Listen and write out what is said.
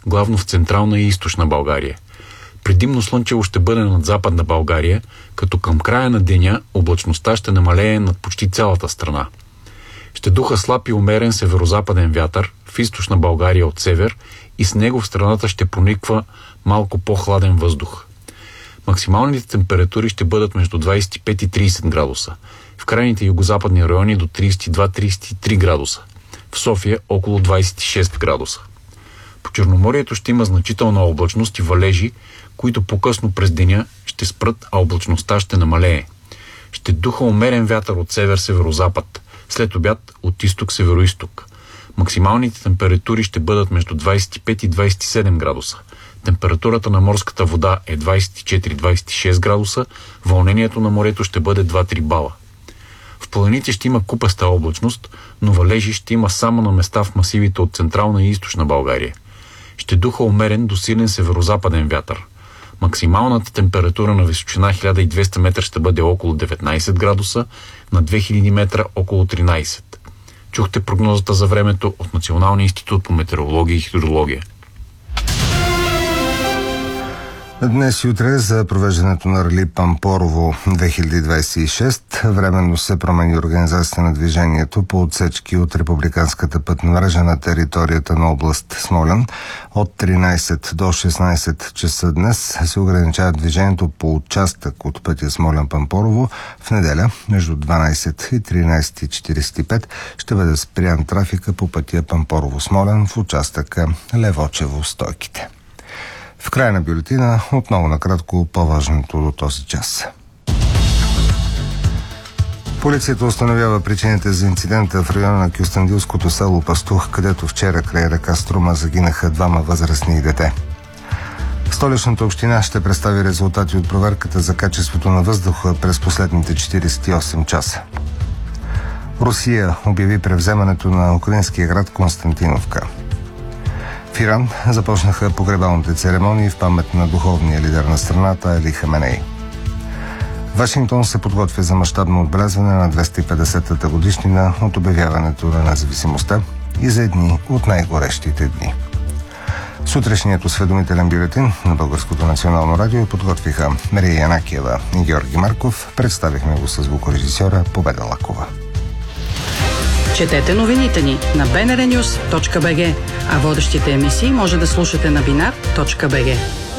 главно в централна и източна България. Предимно слънчево ще бъде над западна България, като към края на деня облачността ще намалее над почти цялата страна. Ще духа слаб и умерен северозападен вятър в източна България от север и с него в страната ще прониква малко по-хладен въздух. Максималните температури ще бъдат между 25 и 30 градуса. В крайните югозападни райони до 32-33 градуса. В София около 26 градуса. По Черноморието ще има значителна облачност и валежи, които по-късно през деня ще спрат, а облачността ще намалее. Ще духа умерен вятър от север-северозапад, след обяд от изток-североизток. Максималните температури ще бъдат между 25 и 27 градуса. Температурата на морската вода е 24-26 градуса, вълнението на морето ще бъде 2-3 бала. В планините ще има купеста облачност, но валежи ще има само на места в масивите от централна и източна България. Ще духа умерен до силен северозападен вятър. Максималната температура на височина 1200 метра ще бъде около 19 градуса, на 2000 метра около 13. Чухте прогнозата за времето от Националния институт по метеорология и хидрология. Днес и утре за провеждането на рали Пампорово 2026 временно се промени организацията на движението по отсечки от републиканската пътна мрежа на територията на област Смолян. От 13 до 16 часа днес се ограничава движението по участък от пътя Смолян-Пампорово. В неделя между 12 и 13:45 ще бъде спрян трафика по пътя Пампорово-Смолян в участъка Левочево-Стойките. В края на бюлетина отново накратко по-важното до този час. Полицията установява причините за инцидента в района на кюстендилското село Пастух, където вчера край река Струма загинаха двама възрастни и дете. Столичната община ще представи резултати от проверката за качеството на въздуха през последните 48 часа. Русия обяви превземането на украинския град Константиновка. В Иран започнаха погребалните церемонии в памет на духовния лидер на страната Али Хаменей. Вашингтон се подготвя за мащабно отбелязване на 250-та годишнина от обявяването на независимостта и за едни от най-горещите дни. Сутрешният осведомителен бюлетин на Българското национално радио подготвиха Мария Янакиева и Георги Марков. Представихме го с звукорежисьора Победа Лакова. Четете новините ни на bnrnews.bg, а водещите емисии може да слушате на binar.bg.